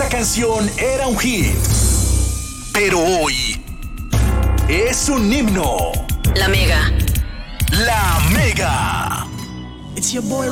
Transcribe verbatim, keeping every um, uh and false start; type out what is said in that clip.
esta canción era un hit, pero hoy es un himno. La Mega. La Mega. It's your boy